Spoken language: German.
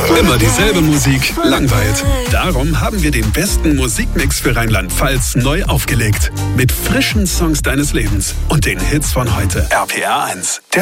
Immer dieselbe Musik langweilt. Darum haben wir den besten Musikmix für Rheinland-Pfalz neu aufgelegt. Mit frischen Songs deines Lebens und den Hits von heute. RPR 1.